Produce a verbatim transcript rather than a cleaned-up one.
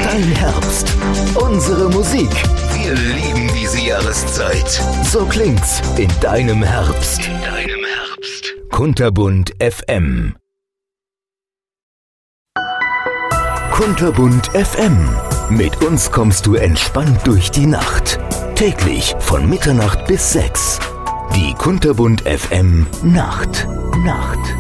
Dein Herbst. Unsere Musik. Wir lieben diese Jahreszeit. So klingt's in deinem Herbst. In deinem Herbst. Kunterbunt F M. Kunterbunt F M. Mit uns kommst du entspannt durch die Nacht. Täglich von Mitternacht bis sechs. Die Kunterbunt F M Nacht. Nacht.